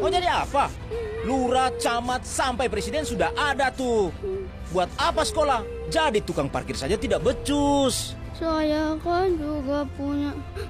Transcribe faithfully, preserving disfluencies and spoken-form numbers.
Mau jadi apa? Lurah, camat, sampai presiden sudah ada tuh. Buat apa sekolah? Jadi tukang parkir saja tidak becus. Saya kan juga punya